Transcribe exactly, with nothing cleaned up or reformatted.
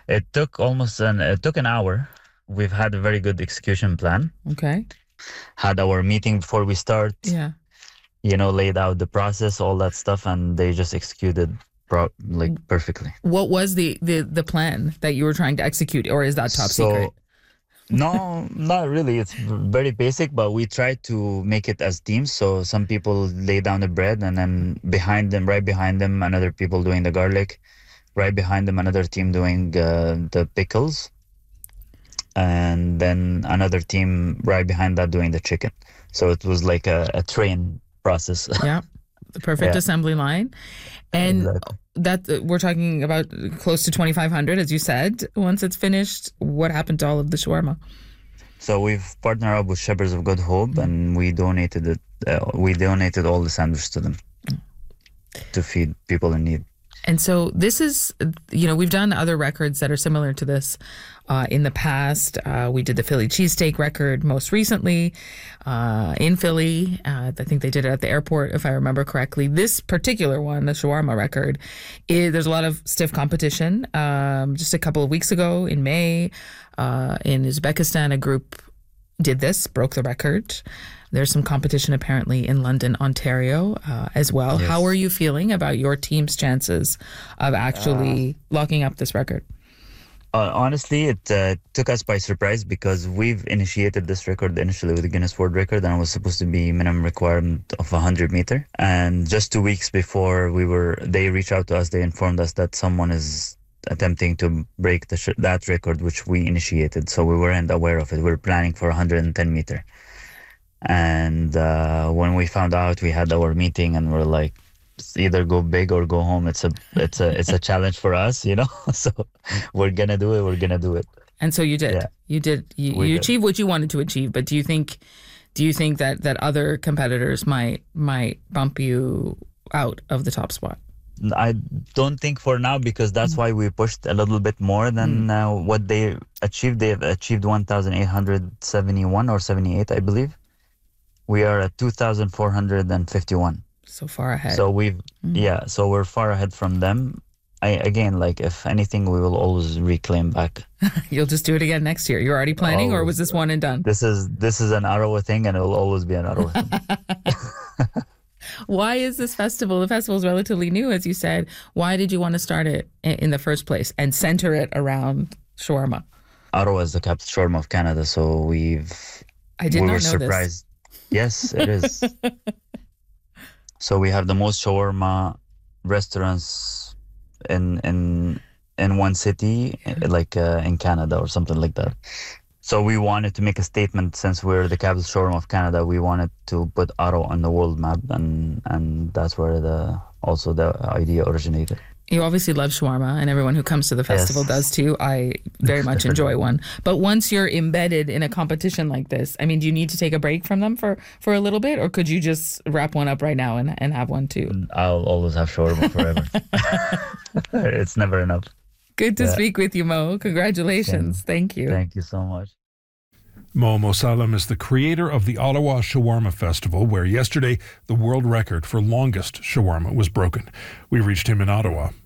It took almost an it took an hour. We've had a very good execution plan. Okay. Had our meeting before we start. Yeah. You know, laid out the process, all that stuff, and they just executed pro- like perfectly. What was the, the, the plan that you were trying to execute, or is that top So, secret? No, not really. It's very basic, but we try to make it as teams. So some people lay down the bread, and then behind them, right behind them, another people doing the garlic. Right behind them, another team doing uh, the pickles. And then another team right behind that doing the chicken. So it was like a, a train process. Yeah. The perfect Yeah. assembly line. And Exactly. that uh, we're talking about close to twenty-five hundred, as you said. Once it's finished, what happened to all of the shawarma? So we've partnered up with Shepherds of Good Hope, and we donated it. Uh, we donated all the sandwiches to them to feed people in need. And so this is, you know, we've done other records that are similar to this uh, in the past. Uh, we did the Philly cheesesteak record most recently uh, in Philly. Uh, I think they did it at the airport, if I remember correctly. This particular one, the shawarma record, is, there's a lot of stiff competition. Um, just a couple of weeks ago in May, uh, in Uzbekistan, a group did this, broke the record. There's some competition apparently in London, Ontario uh, as well. Yes. How are you feeling about your team's chances of actually uh, locking up this record? Uh, honestly, it uh, took us by surprise because we've initiated this record initially with the Guinness World Record, and it was supposed to be minimum requirement of one hundred meter. And just two weeks before we were, they reached out to us. They informed us that someone is attempting to break the sh- that record, which we initiated. So we weren't aware of it. We were planning for one hundred ten meter. And uh, when we found out, we had our meeting, and we're like, either go big or go home. It's a it's a it's a challenge for us, you know. So we're gonna do it. We're gonna do it. And so you did. Yeah. You did. You, We you did. achieved what you wanted to achieve. But do you think, do you think that that other competitors might might bump you out of the top spot? I don't think for now, because that's why we pushed a little bit more than uh, what they achieved. They've achieved one thousand eight hundred seventy-one or seventy-eight, I believe. We are at two thousand four hundred fifty-one. So far ahead. So we've, yeah, so we're far ahead from them. I, again, like, if anything, we will always reclaim back. You'll just do it again next year. You're already planning, or Always. was this one and done? This is this is an Ottawa thing, and it will always be an Ottawa thing. Why is this festival? The festival is relatively new, as you said. Why did you want to start it in, in the first place and center it around shawarma? Ottawa is the capital shawarma of Canada, so we've I did we not were know surprised. Yes, it is. So we have the most shawarma restaurants in in in one city, like uh, in Canada or something like that. So we wanted to make a statement, since we're the capital shawarma of Canada. We wanted to put Ottawa on the world map, and and that's where the also the idea originated. You obviously love shawarma, and everyone who comes to the festival Yes. does too. I very much enjoy one. But once you're embedded in a competition like this, I mean, do you need to take a break from them for, for a little bit, or could you just wrap one up right now and, and have one too? I'll always have shawarma forever. It's never enough. Good to Yeah. speak with you, Mo. Congratulations. Thank you. Thank you so much. Mo Mosalem is the creator of the Ottawa Shawarma Festival, where yesterday the world record for longest shawarma was broken. We reached him in Ottawa.